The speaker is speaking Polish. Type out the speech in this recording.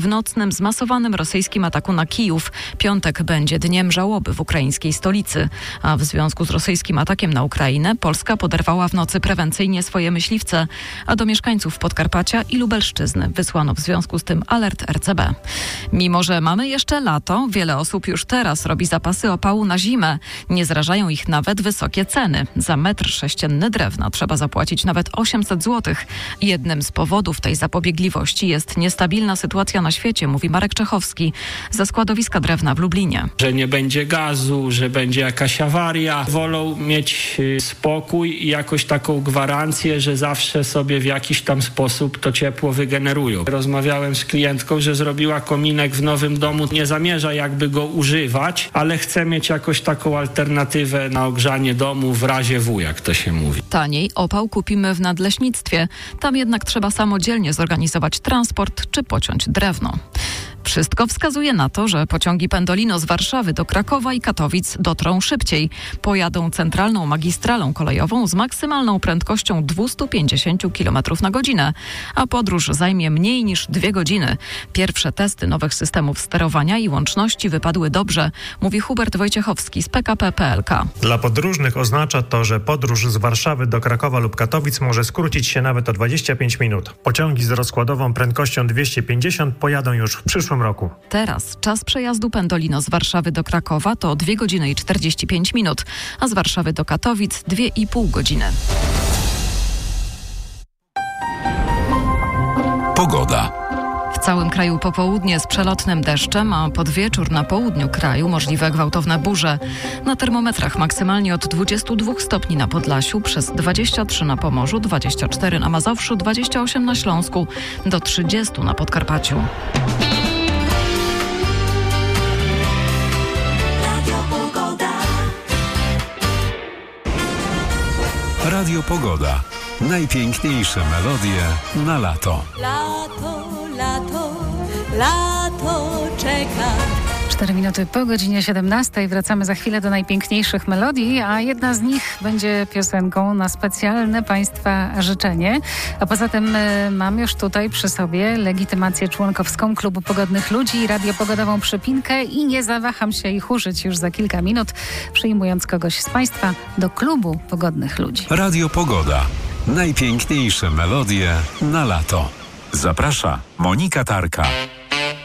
W nocnym, zmasowanym rosyjskim ataku na Kijów piątek będzie dniem żałoby w ukraińskiej stolicy. A w związku z rosyjskim atakiem na Ukrainę Polska poderwała w nocy prewencyjnie swoje myśliwce, a do mieszkańców Podkarpacia i Lubelszczyzny wysłano w związku z tym alert RCB. Mimo że mamy jeszcze lato, wiele osób już teraz robi zapasy opału na zimę. Nie zrażają ich nawet wysokie ceny. Za metr sześcienny drewna trzeba zapłacić nawet 800 zł. Jednym z powodów tej zapobiegliwości jest niestabilna sytuacja na świecie, mówi Marek Czechowski ze składowiska drewna w Lublinie. Że nie będzie gazu, że będzie jakaś awaria. Wolą mieć spokój i jakoś taką gwarancję, że zawsze sobie w jakiś tam sposób to ciepło wygenerują. Rozmawiałem z klientką, że zrobiła kominek w nowym domu. Nie zamierza jakby go używać, ale chce mieć jakoś taką alternatywę na ogrzanie domu w razie W, jak to się mówi. Taniej opał kupimy w nadleśnictwie. Tam jednak trzeba samodzielnie zorganizować transport czy pociąć drewno. Wszystko wskazuje na to, że pociągi Pendolino z Warszawy do Krakowa i Katowic dotrą szybciej. Pojadą centralną magistralą kolejową z maksymalną prędkością 250 km na godzinę, a podróż zajmie mniej niż 2 godziny. Pierwsze testy nowych systemów sterowania i łączności wypadły dobrze, mówi Hubert Wojciechowski z PKP PLK. Dla podróżnych oznacza to, że podróż z Warszawy do Krakowa lub Katowic może skrócić się nawet o 25 minut. Pociągi z rozkładową prędkością 250 pojadą już w przyszłym roku. Teraz czas przejazdu Pendolino z Warszawy do Krakowa to 2 godziny i 45 minut, a z Warszawy do Katowic 2,5 godziny. Pogoda. W całym kraju popołudnie z przelotnym deszczem, a pod wieczór na południu kraju możliwe gwałtowne burze. Na termometrach maksymalnie od 22 stopni na Podlasiu, przez 23 na Pomorzu, 24 na Mazowszu, 28 na Śląsku, do 30 na Podkarpaciu. Radio Pogoda. Najpiękniejsze melodie na lato. Lato, lato, lato czeka. 4 minuty po godzinie 17. Wracamy za chwilę do najpiękniejszych melodii, a jedna z nich będzie piosenką na specjalne Państwa życzenie. A poza tym mam już tutaj przy sobie legitymację członkowską Klubu Pogodnych Ludzi i radiopogodową przypinkę i nie zawaham się ich użyć już za kilka minut, przyjmując kogoś z Państwa do Klubu Pogodnych Ludzi. Radio Pogoda. Najpiękniejsze melodie na lato. Zaprasza Monika Tarka.